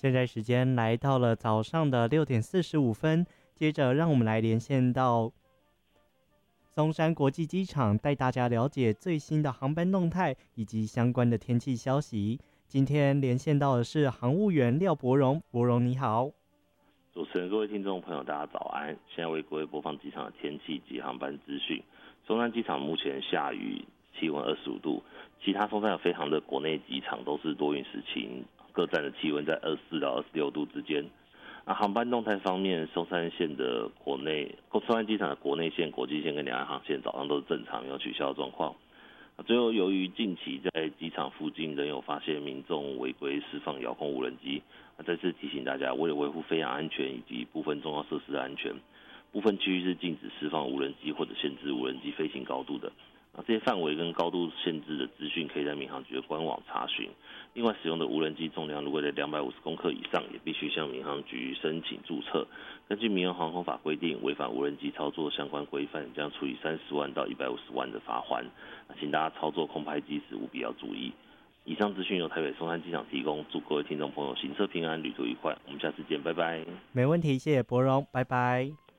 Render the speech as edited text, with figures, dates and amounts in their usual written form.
现在时间来到了早上的6:45，接着让我们来连线到松山国际机场，带大家了解最新的航班动态以及相关的天气消息。今天连线到的是航务员廖伯荣，伯荣你好。 主持人、各位听众朋友，大家早安！现在为各位播放机场的天气及航班资讯。松山机场目前下雨，气温25度，其他松山有飞航的国内机场都是多云时晴，各站的气温在24到26度之间。航班动态方面，松山线的松山机场的国内线、国际线跟两岸航线早上都是正常，没有取消的状况。最后，由于近期在机场附近仍有发现民众违规释放遥控无人机，再次提醒大家，为了维护飞航安全以及部分重要设施的安全，部分区域是禁止释放无人机或者限制无人机飞行高度的。这些范围跟高度限制的资讯可以在民航局的官网查询。另外，使用的无人机重量如果在250公克以上，也必须向民航局申请注册。根据民用航空法规定，违反无人机操作相关规范，将处以30万到150万的罚锾。请大家操作空拍机时务必要注意。以上资讯由台北松山机场提供，祝各位听众朋友行车平安，旅途愉快。我们下次见，拜拜。 没问题，谢谢伯荣，拜拜。